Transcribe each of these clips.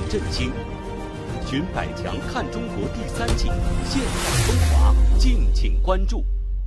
振兴。寻百强看中国第3季，现代风华，敬请关注。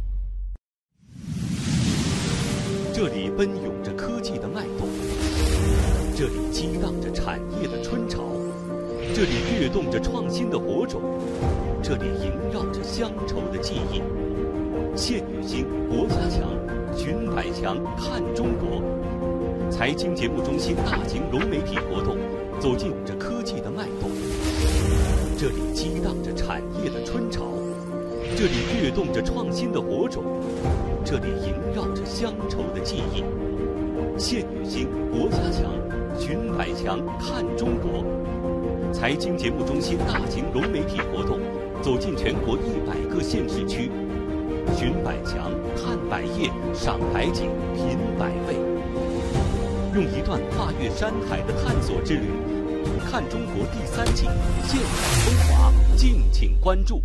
这里奔涌着科技的脉动，这里激荡着产业的春潮，这里跃动着创新的火种，这里萦绕着乡愁的记忆。县女星，国家强，寻百强看中国。财经节目中心大型融媒体活动，走进着科技的脉动。这里激荡着产业的春潮，这里跃动着创新的火种，这里萦绕着乡愁的记忆。县女星，国家强，寻百强看中国。财经节目中心大型融媒体活动，走进全国100个县市区，寻百强，看百业，赏百景，品百味。用一段跨越山海的探索之旅，看中国第3季，现代风华，敬请关注。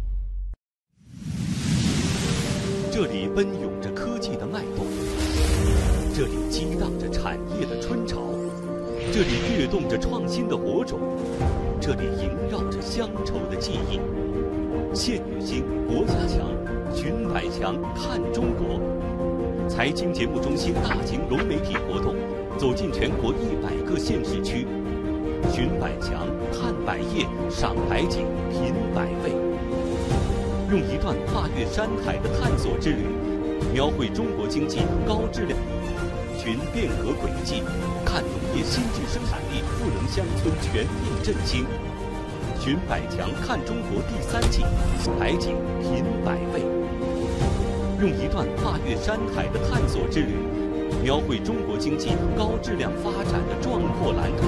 这里奔涌着科技的脉动，这里激荡着产业的春潮，这里跃动着创新的火种，这里萦绕着乡愁的记忆。县女星，国家强，寻百强看中国。财经节目中心大型融媒体活动，走进全国100个县市区，寻百强，看百业，赏百景，品百味。用一段跨越山海的探索之旅，描绘中国经济高质量。寻变革轨迹，看农业新质生产力赋能乡村全面振兴。寻百强看中国第3季，百景品百味。用一段跨越山海的探索之旅，描绘中国经济高质量发展的壮阔蓝图。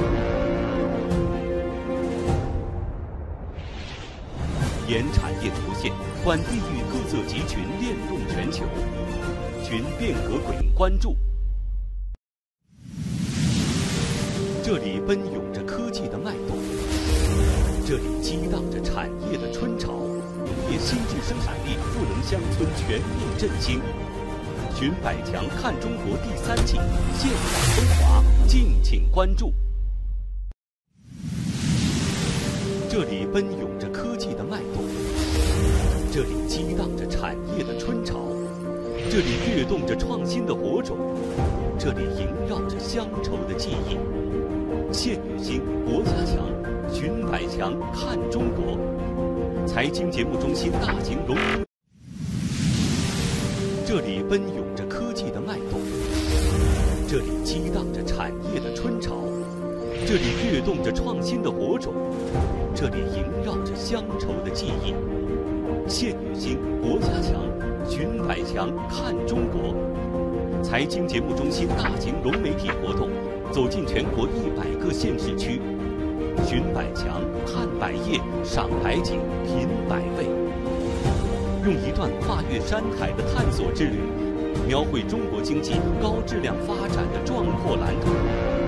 沿产业图线，观地域各色集群链动全球。寻变革轨迹，关注。这里奔涌着科技的脉动，这里激荡着产业的春潮，也新质生产力赋能乡村全面振兴。寻百强看中国第3季，现代风华，敬请关注。这里奔涌着科技的脉动，这里激荡着产业的春潮，这里跃动着创新的火种，这里萦绕着乡愁的记忆。县女星，国家强，寻百强看中国。财经节目中心大型融，这里奔涌着科技的脉动，这里激荡着产业的春潮，这里跃动着创新的火种，这里萦绕着乡愁的记忆。县女星，国家强，寻百强看中国。财经节目中心大型融媒体活动，走进全国100个县市区，寻百强，看百业，赏百景，品百味。用一段跨越山海的探索之旅，描绘中国经济高质量发展的壮阔蓝图。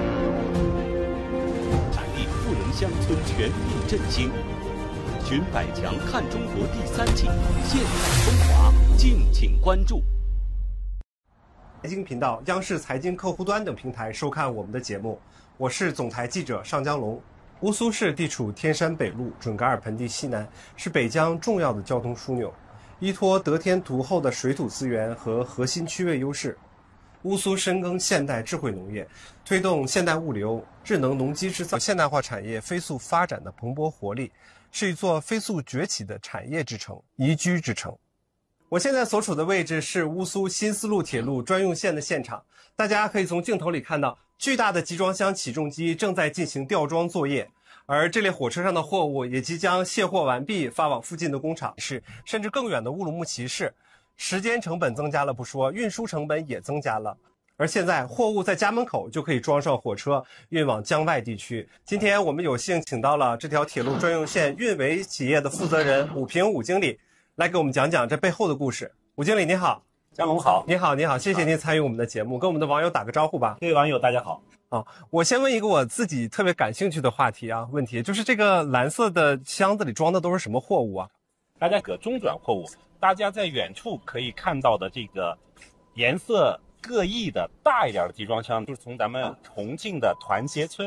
产力赋能乡村全面振兴。寻百强看中国第3季，现代风华，敬请关注。 财经频道、央视财经客户端等平台收看我们的节目，我是总台记者尚江龙。乌苏市地处天山北麓、准噶尔盆地西南，是北疆重要的交通枢纽。依托得天独厚的水土资源和核心区位优势，乌苏深耕现代智慧农业，推动现代物流、智能农机制造、现代化产业飞速发展的蓬勃活力，是一座飞速崛起的产业之城、宜居之城。我现在所处的位置是乌苏新丝路铁路专用线的现场，大家可以从镜头里看到，巨大的集装箱起重机正在进行吊装作业，而这列火车上的货物也即将卸货完毕，发往附近的工厂，甚至更远的乌鲁木齐市。时间成本增加了不说，运输成本也增加了。而现在货物在家门口就可以装上火车，运往疆外地区。今天我们有幸请到了这条铁路专用线运维企业的负责人武平武经理，来给我们讲讲这背后的故事。武经理您好。 江龙好。 你好，你好，谢谢您参与我们的节目，跟我们的网友打个招呼吧。 各位网友大家好。 我先问一个我自己特别感兴趣的问题，就是这个蓝色的箱子里装的都是什么货物啊？ 大家个中转货物，大家在远处可以看到的这个颜色各异的大一点的集装箱，就是从咱们重庆的团结村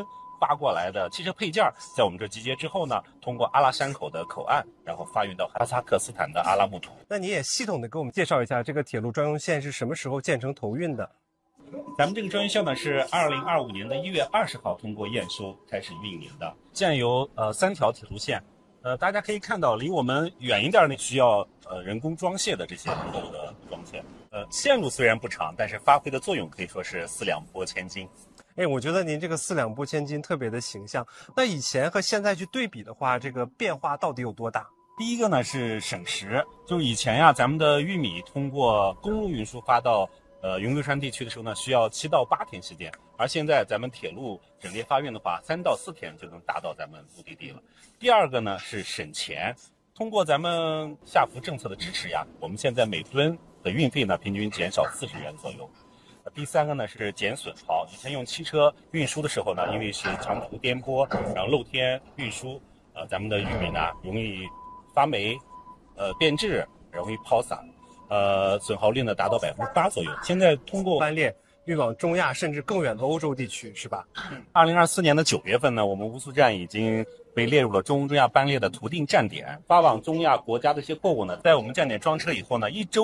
发过来的汽车配件，在我们这集结之后呢，通过阿拉山口的口岸，然后发运到哈萨克斯坦的阿拉木图。 那你也系统的给我们介绍一下这个铁路专用线是什么时候建成投运的？ 咱们这个专用线呢是2025年的1月20号通过验收开始运营的，现有3条铁路线。大家可以看到，离我们远一点呢，需要人工装卸的这些路的装线。线路虽然不长，但是发挥的作用可以说是四两拨千斤。 我觉得您这个四两拨千斤特别的形象。那以前和现在去对比的话，这个变化到底有多大？ 第一个呢是省时，就是以前呀，咱们的玉米通过公路运输发到云贵川地区的时候呢，需要7到8天时间，而现在咱们铁路整列发运的话，3到4天就能达到咱们目的地了。第二个呢是省钱，通过咱们下浮政策的支持呀，我们现在每吨的运费呢平均减少40元左右。第三个呢是减损耗，以前用汽车运输的时候呢，因为是长途颠簸，然后露天运输，咱们的玉米呢容易发霉，变质，容易抛洒。损耗率呢达到8%左右。现在通过班列运往中亚甚至更远的欧洲地区，是吧 ？2024年的9月份呢，我们乌苏站已经被列入了中亚班列的图定站点，发往中亚国家的一些货物呢，在我们站点装车以后呢，1周